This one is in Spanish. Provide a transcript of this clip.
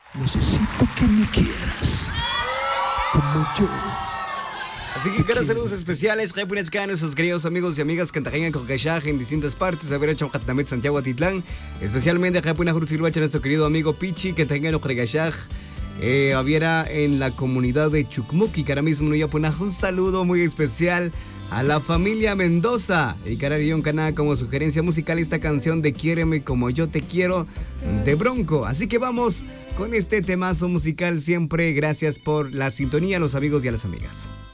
Necesito que me quieras como yo. Así que caros saludos especiales, a nuestros queridos amigos y amigas que tengan con en distintas partes, haber hecho Jatamit Santiago Atitlán, especialmente Japuna Jurutsilbacha, nuestro querido amigo Pichi, que tengan los Aviera en la comunidad de Chucmuqui, que ahora mismo no ya un saludo muy especial a la familia Mendoza y Cararión Caná como sugerencia musical esta canción de Quiéreme como yo te quiero de Bronco. Así que vamos con este temazo musical siempre. Gracias por la sintonía a los amigos y a las amigas.